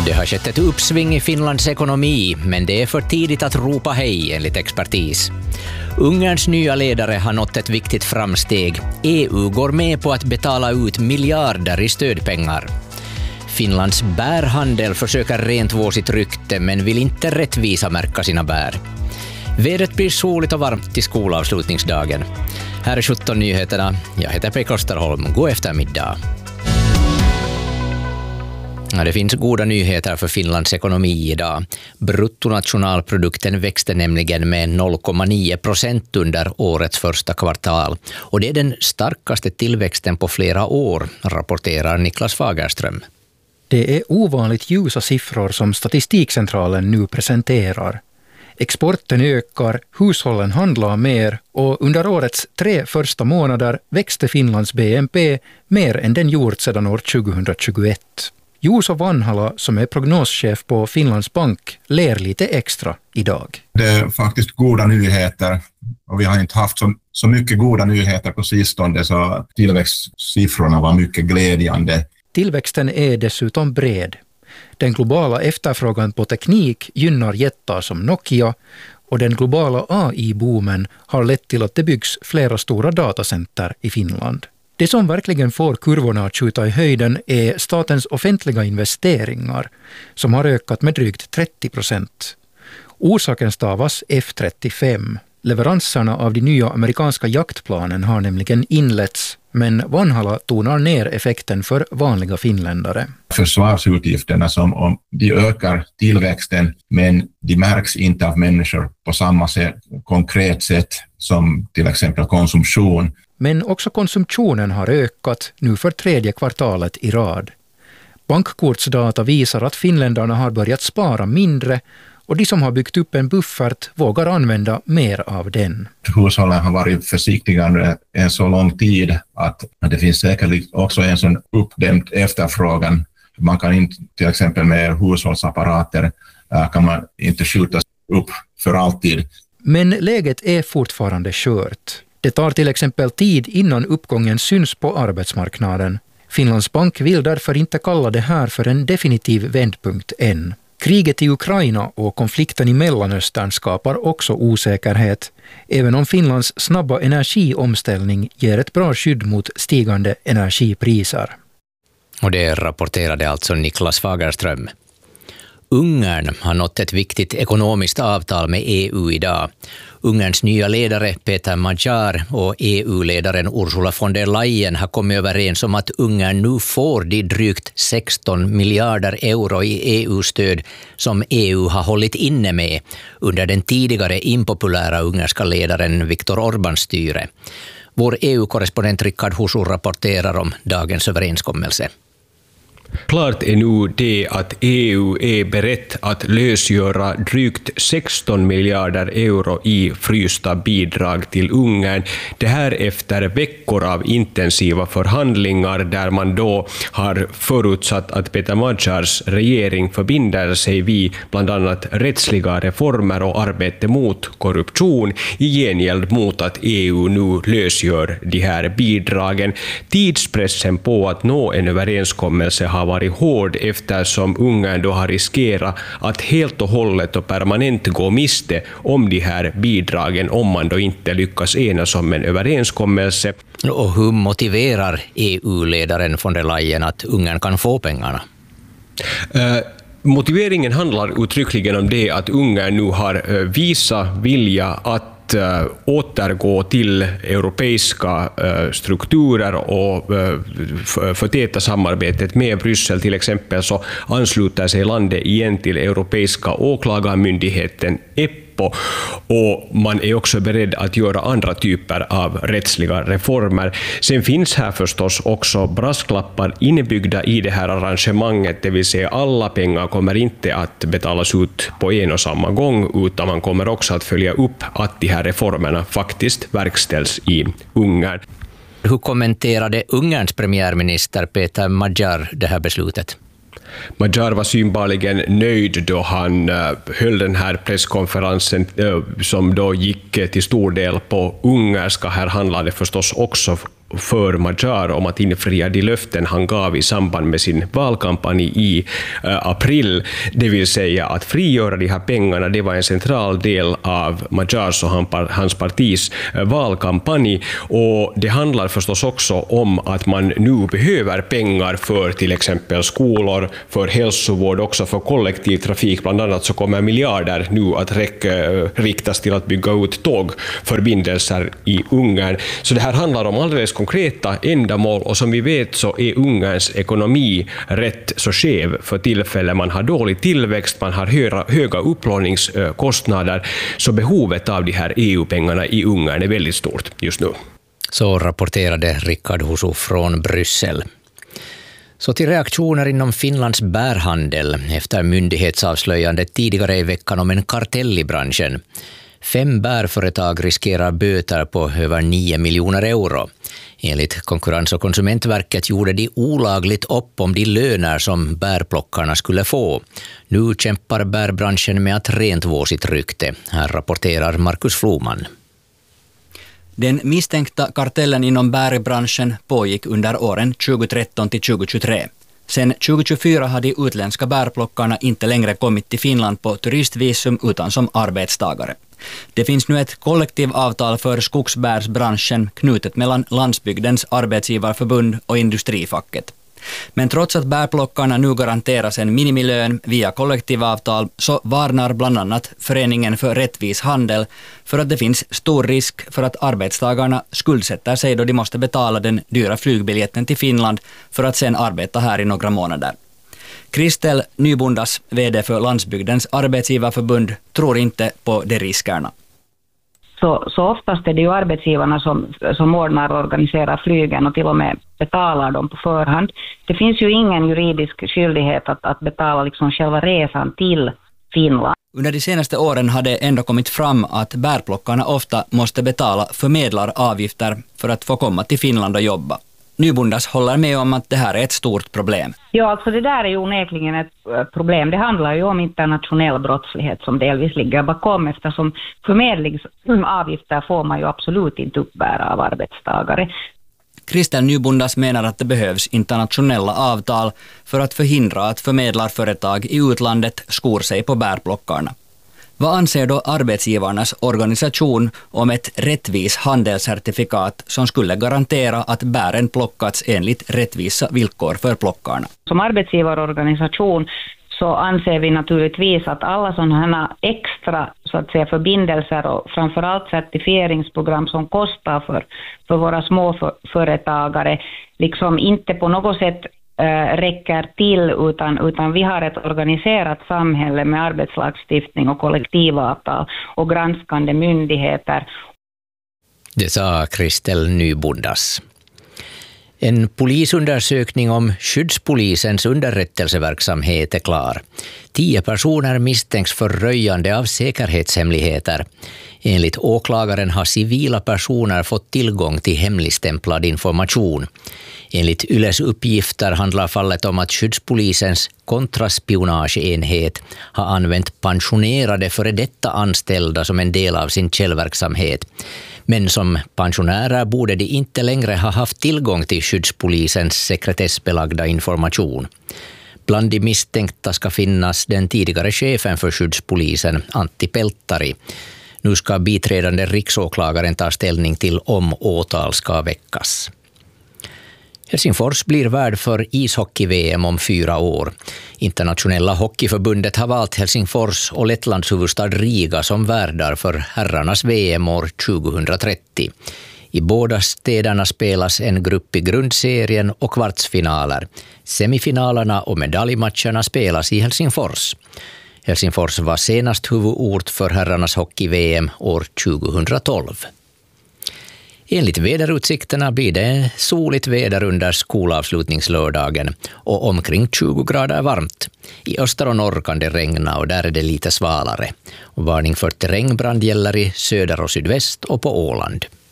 Det har skett ett uppsving i Finlands ekonomi, men det är för tidigt att ropa hej enligt expertis. Ungerns nya ledare har nått ett viktigt framsteg. EU går med på att betala ut miljarder i stödpengar. Finlands bärhandel försöker rentvå sitt rykte men vill inte rättvisa märka sina bär. Vädret blir soligt och varmt till skolavslutningsdagen. Här är 17 nyheterna. Jag heter Pekka Osterholm. God eftermiddag. Det finns goda nyheter för Finlands ekonomi idag. Bruttonationalprodukten växte nämligen med 0,9% under årets första kvartal. Och det är den starkaste tillväxten på flera år, rapporterar Niklas Fagerström. Det är ovanligt ljusa siffror som Statistikcentralen nu presenterar. Exporten ökar, hushållen handlar mer och under årets 3 första månader växte Finlands BNP mer än den gjort sedan år 2021. Juuso Vanhala, som är prognoschef på Finlands bank, ler lite extra idag. Det är faktiskt goda nyheter och vi har inte haft så mycket goda nyheter på sistone, så tillväxtsiffrorna var mycket glädjande. Tillväxten är dessutom bred. Den globala efterfrågan på teknik gynnar jättar som Nokia och den globala AI-boomen har lett till att det byggs flera stora datacenter i Finland. Det som verkligen får kurvorna att skjuta i höjden är statens offentliga investeringar som har ökat med drygt 30%. Orsaken stavas F-35. Leveranserna av de nya amerikanska jaktplanen har nämligen inletts, men Vanhala tonar ner effekten för vanliga finländare. Försvarsutgifterna som om de ökar tillväxten, men de märks inte av människor på samma sätt, konkret sätt som till exempel konsumtion. Men också konsumtionen har ökat nu för 3:e kvartalet i rad. Bankkortsdata visar att finländarna har börjat spara mindre och de som har byggt upp en buffert vågar använda mer av den. Hushållen har varit försiktigare en så lång tid att det finns säkert också en sån uppdämd efterfrågan. Man kan inte, till exempel med hushållsapparater, kan man inte skjuta upp för alltid. Men läget är fortfarande skört. Det tar till exempel tid innan uppgången syns på arbetsmarknaden. Finlands bank vill därför inte kalla det här för en definitiv vändpunkt än. Kriget i Ukraina och konflikten i Mellanöstern skapar också osäkerhet, även om Finlands snabba energiomställning ger ett bra skydd mot stigande energipriser. Och det rapporterade alltså Niklas Fagerström. Ungern har nått ett viktigt ekonomiskt avtal med EU idag. Ungerns nya ledare Peter Magyar och EU-ledaren Ursula von der Leyen har kommit överens om att Ungern nu får de drygt 16 miljarder euro i EU-stöd som EU har hållit inne med under den tidigare impopulära ungerska ledaren Viktor Orbáns styre. Vår EU-korrespondent Rickard Husur rapporterar om dagens överenskommelse. Klart är nu det att EU är berett att lösgöra drygt 16 miljarder euro i frysta bidrag till Ungern. Det här efter veckor av intensiva förhandlingar där man då har förutsatt att Peter Magyars regering förbinder sig vid bland annat rättsliga reformer och arbete mot korruption i gengäld mot att EU nu lösgör de här bidragen. Tidspressen på att nå en överenskommelse har varit hård eftersom Ungern då har riskerat att helt och hållet och permanent gå miste om de här bidragen om man då inte lyckas enas om en överenskommelse. Och hur motiverar EU-ledaren von der Leyen att Ungern kan få pengarna? Motiveringen handlar uttryckligen om det att Ungern nu har visat vilja att återgå till europeiska strukturer och förtäta samarbetet med Bryssel. Till exempel så ansluter sig landet igen till Europeiska åklagarmyndigheten EPPO och man är också beredd att göra andra typer av rättsliga reformer. Sen finns här förstås också brasklappar inbyggda i det här arrangemanget, det vill säga alla pengar kommer inte att betalas ut på en och samma gång utan man kommer också att följa upp att de här reformerna faktiskt verkställs i Ungern. Hur kommenterade Ungerns premiärminister Peter Magyar det här beslutet? Magyar var synbarligen nöjd då han höll den här presskonferensen som då gick till stor del på ungerska. Här handlade det förstås också för Magyar om att infria de löften han gav i samband med sin valkampanj i april. Det vill säga att frigöra de här pengarna, det var en central del av Magyars och hans partis valkampanj. Och det handlar förstås också om att man nu behöver pengar för till exempel skolor, för hälsovård, också för kollektivtrafik. Bland annat så kommer miljarder nu att riktas till att bygga ut tågförbindelser i Ungern. Så det här handlar om alldeles konkreta ändamål, och som vi vet så är Ungerns ekonomi rätt så skev för tillfället. Man har dålig tillväxt, man har höga upplåningskostnader, så behovet av de här EU-pengarna i Ungern är väldigt stort just nu. Så rapporterade Rickard Husu från Bryssel. Så till reaktioner inom Finlands bärhandel efter myndighetsavslöjande tidigare i veckan om en kartell i branschen. 5 bärföretag riskerar böter på över 9 miljoner euro. Enligt Konkurrens- och konsumentverket gjorde de olagligt upp om de löner som bärplockarna skulle få. Nu kämpar bärbranschen med att rentvå sitt rykte. Här rapporterar Markus Floman. Den misstänkta kartellen inom bärbranschen pågick under åren 2013 till 2023. Sen 2024 har de utländska bärplockarna inte längre kommit till Finland på turistvisum utan som arbetstagare. Det finns nu ett kollektivavtal för skogsbärsbranschen knutet mellan Landsbygdens arbetsgivarförbund och industrifacket. Men trots att bärplockarna nu garanteras en minimilön via kollektivavtal så varnar bland annat Föreningen för rättvis handel för att det finns stor risk för att arbetstagarna skuldsätter sig då de måste betala den dyra flygbiljetten till Finland för att sen arbeta här i några månader. Kristel Nybundas, vd för Landsbygdens arbetsgivarförbund, tror inte på de riskerna. Så oftast är det ju arbetsgivarna som ordnar och organiserar flygen och till och med betalar dem på förhand. Det finns ju ingen juridisk skyldighet att betala liksom själva resan till Finland. Under de senaste åren har det ändå kommit fram att bärplockarna ofta måste betala förmedlaravgifter för att få komma till Finland och jobba. Nybundas håller med om att det här är ett stort problem. Ja, alltså det där är ju onekligen ett problem. Det handlar ju om internationell brottslighet som delvis ligger bakom, eftersom förmedlingsavgifter får man ju absolut inte uppbära av arbetstagare. Kristel Nybundas menar att det behövs internationella avtal för att förhindra att förmedlarföretag i utlandet skor sig på bärplockarna. Vad anser då arbetsgivarnas organisation om ett rättvis handelscertifikat som skulle garantera att bären plockats enligt rättvisa villkor för plockarna? Som arbetsgivarorganisation så anser vi naturligtvis att alla sådana här extra så att säga förbindelser och framförallt certifieringsprogram som kostar för våra småföretagare liksom inte på något sätt räcker till utan vi har ett organiserat samhälle med arbetslagstiftning och kollektivavtal och granskande myndigheter. Det sa Kristel Nybundas. En polisundersökning om skyddspolisens underrättelseverksamhet är klar. 10 personer misstänks för röjande av säkerhetshemligheter. Enligt åklagaren har civila personer fått tillgång till hemligstämplad information. Enligt Yles uppgifter handlar fallet om att skyddspolisens kontraspionageenhet har använt pensionerade före detta anställda som en del av sin källverksamhet. Men som pensionärer borde de inte längre ha haft tillgång till skyddspolisens sekretessbelagda information. Bland de misstänkta ska finnas den tidigare chefen för skyddspolisen, Antti Pelttari. Nu ska biträdande riksåklagaren ta ställning till om åtal ska väckas. Helsingfors blir värd för ishockey-VM om 4 år. Internationella hockeyförbundet har valt Helsingfors och Lettlands huvudstad Riga som värdar för herrarnas VM år 2030. I båda städerna spelas en grupp i grundserien och kvartsfinaler. Semifinalerna och medaljmatcherna spelas i Helsingfors. Helsingfors var senast huvudort för herrarnas hockey-VM år 2012. Enligt väderutsikterna blir det soligt väder under skolavslutningslördagen och omkring 20 grader varmt. I öster och norr kan det regna och där är det lite svalare. Och varning för terrängbrand gäller i söder och sydväst och på Åland.